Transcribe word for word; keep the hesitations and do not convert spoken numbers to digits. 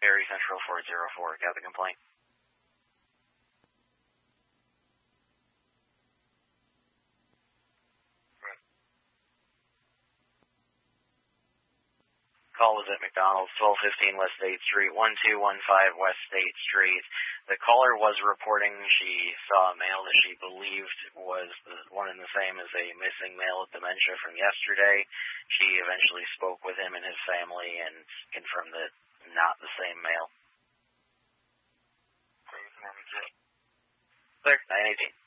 Perry Central four zero four. Got the complaint? Call was at McDonald's, twelve fifteen West State Street, one two one five West State Street. The caller was reporting she saw a male that she believed was the one and the same as a missing male with dementia from yesterday. She eventually spoke with him and his family and confirmed that not the same male. Clear, nine eighteen.